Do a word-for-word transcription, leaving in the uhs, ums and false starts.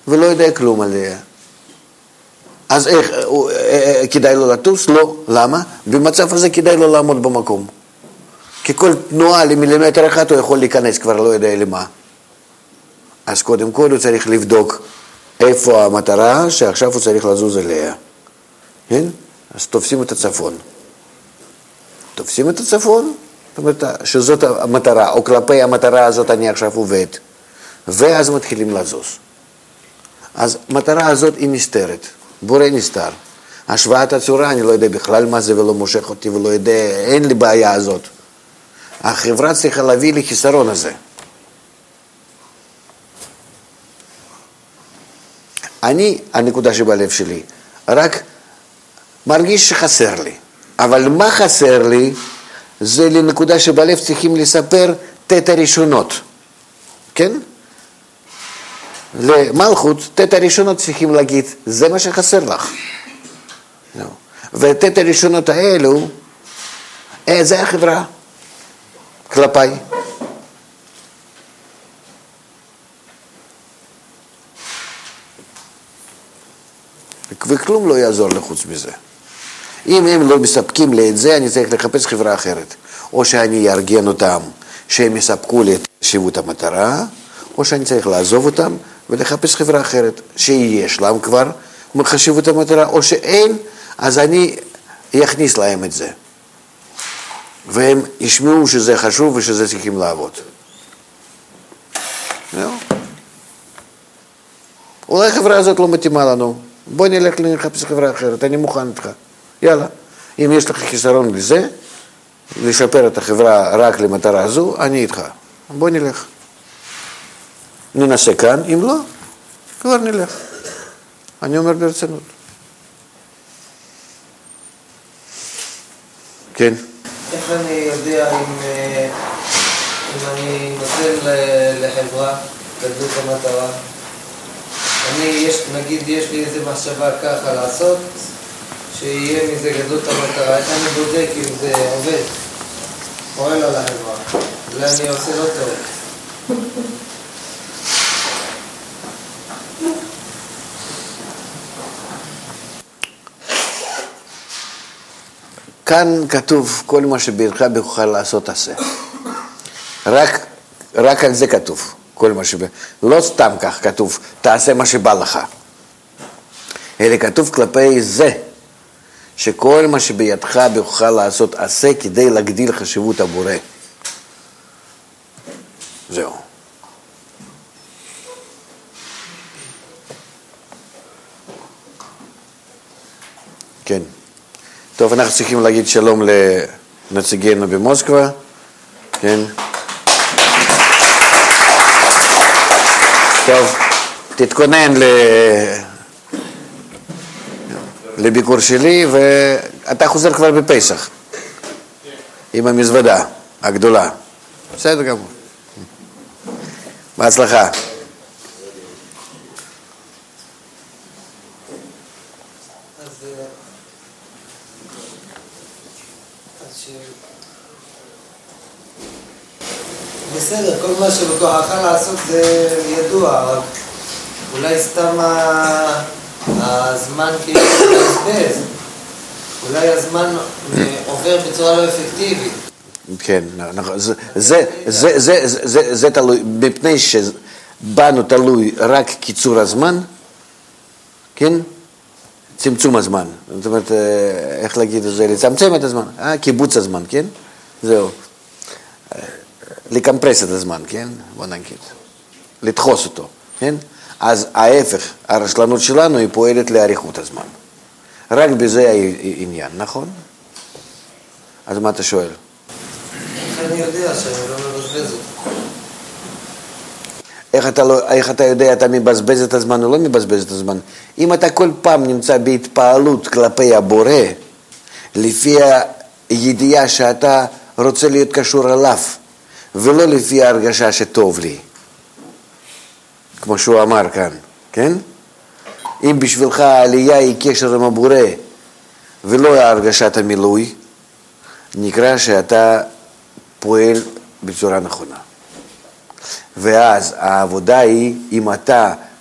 ולא יודע כלום עליה. אז איך, כדאי לו לטוס? לא. למה? במצב הזה כדאי לו לעמוד במקום. כי כל תנועה למילימטר אחד הוא יכול להיכנס, כבר לא יודע למה. אז קודם כל הוא צריך לבדוק איפה המטרה שעכשיו הוא צריך לזוז אליה. כן? אז תופסים את הצפון. תופסים את הצפון, זאת אומרת שזאת המטרה, או כלפי המטרה הזאת אני עכשיו עובד. ואז מתחילים לזוז. אז המטרה הזאת היא נסתרת. בורא נסתר. השוואת הצורה, אני לא יודע בכלל מה זה ולא מושך אותי ולא יודע, אין לי בעיה הזאת. החברה צריכה להביא לי חיסרון הזה. אני, הנקודה שבלב שלי, רק מרגיש שחסר לי. אבל מה חסר לי? זה לנקודה שבלב צריכים לספר תת הראשונות. כן? למלכות, תת הראשונות צריכים להגיד, זה מה שחסר לך. No. ותת הראשונות האלו, אה, זה החברה. כלפיי. וכלום לא יעזור לחוץ מזה. אם הם לא מספקים לי את זה, אני צריך לחפש חברה אחרת. או שאני אארגן אותם, שהם יספקו לי את חשיבות המטרה, או שאני צריך לעזוב אותם ולחפש חברה אחרת, שיש להם כבר חשיבות המטרה, או שאין, אז אני אכניס להם את זה. והם ישמעו שזה חשוב ושזה צריכים לעבוד. אולי החברה הזאת לא מתאימה לנו. בוא נלך לחפש חברה אחרת, אני מוכן איתך. יאללה. אם יש לך חיסרון לזה, לשפר את החברה רק למטרה הזו, אני איתך. בוא נלך. ננסה כאן, אם לא, כבר נלך. אני אומר ברצינות. כן. איך אני יודע אם, אם אני נותן לחברה כזאת המטרה? אני, יש, נגיד, יש לי איזה מחשבה ככה לעשות, שיהיה מזה גדות המטרה. איך אני בודק אם זה עובד? פועל על החברה. אולי אני עושה לא טוב. כאן כתוב כל מה שבידך בכוחך לעשות עשה. רק, רק על זה כתוב. כל מה שב... לא סתם כך כתוב, תעשה מה שבא לך. אלא כתוב כלפי זה, שכל מה שבידך בכוחך לעשות עשה כדי להגדיל חשיבות הבורא. זהו. כן. טוב, אנחנו צריכים להגיד שלום לנציגינו במוסקבה. כן. טוב, תתכונן ל... לביקור שלי, ואתה חוזר כבר בפסח. עם המזוודה הגדולה. בסדר גמור. בהצלחה. בסדר, כל מה שבכוחך לעשות זה ידוע, אולי סתם הזמן כאילו מתבזבז, אולי הזמן עובר בצורה לא אפקטיבית. כן, זה תלוי, מפני שבנו תלוי רק קיצור הזמן, כן? צמצום הזמן, זאת אומרת, איך להגיד את זה, לצמצם את הזמן, קיבוץ הזמן, כן? זהו. לקמפרס את הזמן, כן? בוא נגיד. לדחוס אותו, כן? אז ההפך, הרשלנות שלנו היא פועלת לאריכות הזמן. רק בזה העניין, נכון? אז מה אתה שואל? איך אני יודע שאני לא מבזבז אותו? איך אתה, לא, איך אתה יודע, אתה מבזבז את הזמן או לא מבזבז את הזמן? אם אתה כל פעם נמצא בהתפעלות כלפי הבורא, לפי הידיעה שאתה רוצה להיות קשור אליו, ולא לפי ההרגשה שטוב לי, כמו שהוא אמר כאן, כן? אם בשבילך העלייה היא קשר עם הבורא, ולא הרגשת המילוי, נקרא שאתה פועל בצורה נכונה. ואז העבודה היא, אם אתה